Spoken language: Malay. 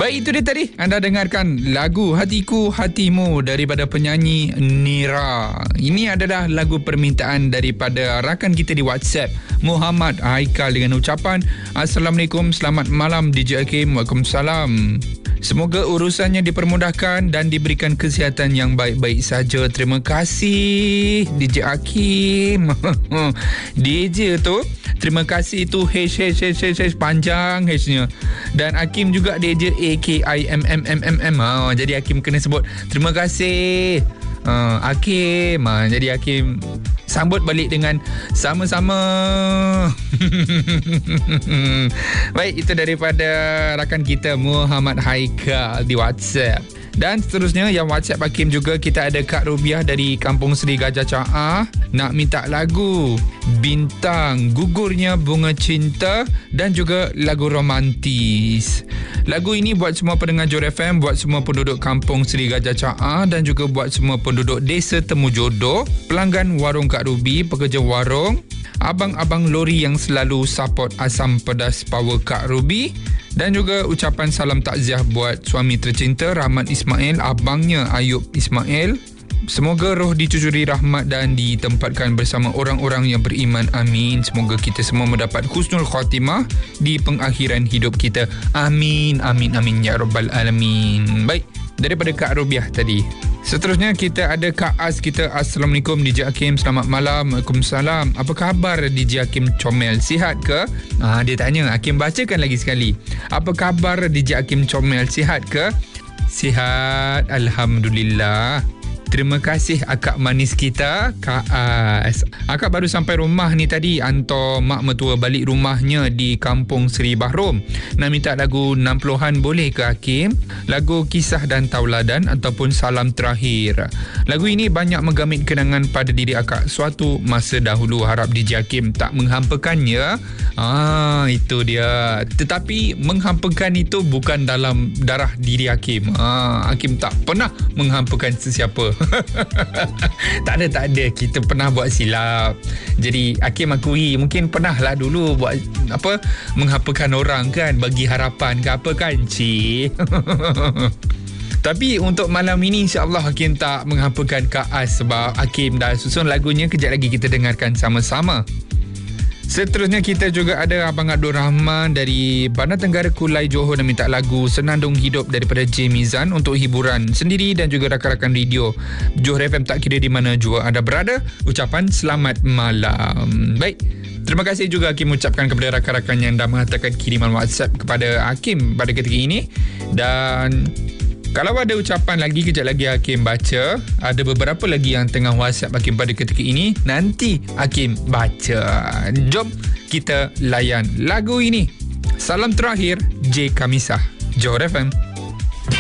Baik, itu dia tadi. Anda dengarkan lagu Hatiku Hatimu daripada penyanyi Nira. Ini adalah lagu permintaan daripada rakan kita di WhatsApp, Muhammad Haikal, dengan ucapan Assalamualaikum, selamat malam DJ Hakim. Waalaikumsalam. Semoga urusannya dipermudahkan dan diberikan kesihatan yang baik-baik saja. Terima kasih DJ Hakim. DJ tu terima kasih tu H panjang H-nya. Dan Hakim juga DJ AKIMMMMM. Jadi Hakim kena sebut terima kasih Hakim. Jadi Hakim sambut balik dengan sama-sama. Baik, itu daripada rakan kita Muhammad Haikal di WhatsApp. Dan seterusnya yang WhatsApp Hakim juga, kita ada Kak Rubiah dari Kampung Seri Gajah Caah nak minta lagu Bintang, Gugurnya Bunga Cinta dan juga lagu romantis. Lagu ini buat semua pendengar Johor FM, buat semua penduduk Kampung Seri Gajah Caah dan juga buat semua penduduk Desa Temu Jodoh, pelanggan warung Kak Ruby, pekerja warung, abang-abang lori yang selalu support asam pedas power Kak Ruby. Dan juga ucapan salam takziah buat suami tercinta Rahmat Ismail, abangnya Ayub Ismail. Semoga roh dicucuri rahmat dan ditempatkan bersama orang-orang yang beriman. Amin. Semoga kita semua mendapat husnul khatimah di pengakhiran hidup kita. Amin, amin, amin ya rabbal alamin. Baik, daripada Kak Rubiah tadi. Seterusnya kita ada Kak As kita. Assalamualaikum DJ Hakim, selamat malam. Waalaikumsalam. Apa khabar DJ Hakim Comel? Sihat ke? Dia tanya. Hakim bacakan lagi sekali. Apa khabar DJ Hakim Comel? Sihat ke? Sihat, alhamdulillah. Terima kasih akak manis kita, Kak As. Akak baru sampai rumah ni tadi, hantar mak mertua balik rumahnya di Kampung Seri Bahrom. Nak minta lagu 60-an boleh ke Hakim? Lagu Kisah dan Tauladan ataupun Salam Terakhir. Lagu ini banyak menggamit kenangan pada diri akak suatu masa dahulu. Harap DJ Hakim tak menghampakannya. Itu dia. Tetapi menghampakan itu bukan dalam darah diri Hakim. Hakim tak pernah menghampakan sesiapa. Tak ada. Kita pernah buat silap. Jadi Hakim akui mungkin pernah lah dulu buat menghampakan orang kan, bagi harapan ke apa kan, cik. Tapi untuk malam ini insya-Allah Hakim tak menghampakan Kak As sebab Hakim dah susun lagunya. Kejap lagi kita dengarkan sama-sama. Seterusnya kita juga ada Abang Abdul Rahman dari Bandar Tenggara Kulai Johor dan minta lagu Senandung Hidup daripada J Mizan untuk hiburan sendiri dan juga rakan-rakan radio Johor FM tak kira di mana jua anda berada. Ucapan selamat malam. Baik, terima kasih juga Hakim ucapkan kepada rakan-rakan yang dah menghantarkan kiriman WhatsApp kepada Hakim pada ketika ini. Dan kalau ada ucapan lagi, kejap lagi Hakim baca. Ada beberapa lagi yang tengah WhatsApp Hakim pada ketika ini. Nanti Hakim baca. Jom kita layan lagu ini. Salam Terakhir, J Kamisah, Johor FM.